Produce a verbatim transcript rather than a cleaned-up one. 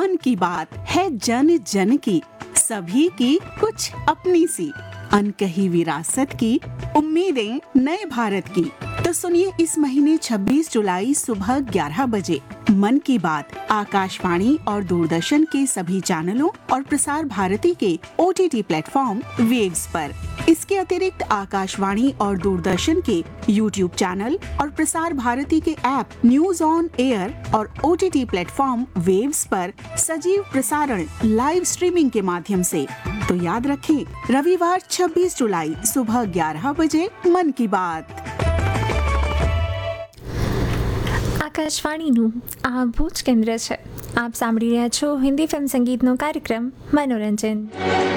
मन की बात है जन जन की, सभी की कुछ अपनी सी, अनकही विरासत की, उम्मीदें नए भारत की। तो सुनिए इस महीने छब्बीस जुलाई सुबह ग्यारह बजे मन की बात आकाशवाणी और दूरदर्शन के सभी चैनलों और प्रसार भारती के O T T platform waves पर। इसके अतिरिक्त आकाशवाणी और दूरदर्शन के यूट्यूब चैनल और प्रसार भारती के ऐप न्यूज ऑन एयर और O T T platform waves पर सजीव प्रसारण लाइव स्ट्रीमिंग के माध्यम से। तो याद रखें, रविवार छब्बीस जुलाई सुबह ग्यारह बजे मन की बात। આકાશવાણીનું આ ભુજ કેન્દ્ર છે. આપ સાંભળી રહ્યા છો હિન્દી ફિલ્મ સંગીતનો કાર્યક્રમ મનોરંજન.